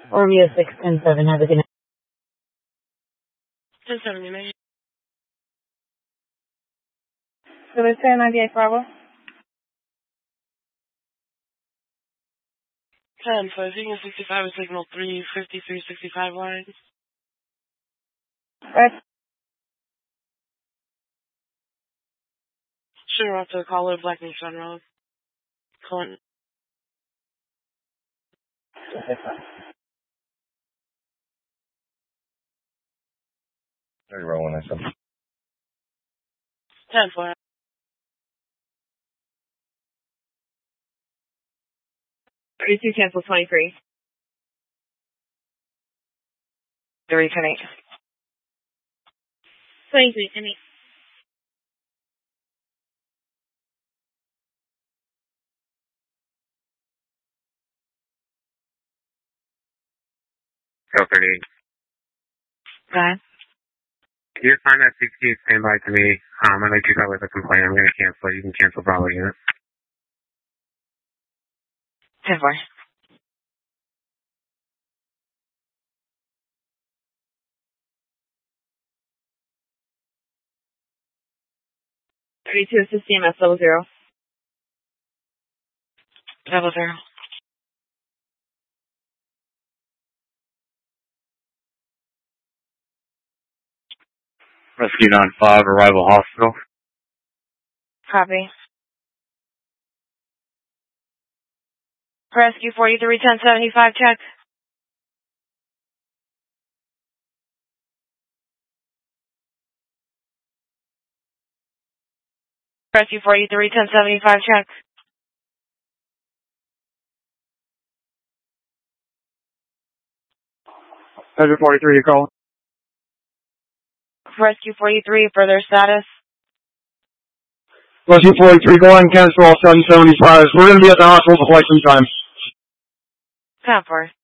Romeo 617, have a good night. 10-7, you made. So they say 98 Bravo. 10, so Vegan 65 is signal 35365 line. Right. Sure, off to call it Black Nation Road. Clinton. Very rolling, I said. 10-4. 32 cancel 23. 310-8. 23-10-8. Go 38. Okay. Can you find that 68 standby to me? I'd like to go with a complaint. I'm going to cancel it. You can cancel Bravo unit. 10-4. 32 assist CMS 00. 00. Rescue 95, arrival hospital. Copy. Rescue 43 1075 check. Rescue 43 1075 check. Rescue 43, you call? Rescue 43 further status. Rescue 43, go ahead and cancel all 775s. We're going to be at the hospital for quite some time. 10-4.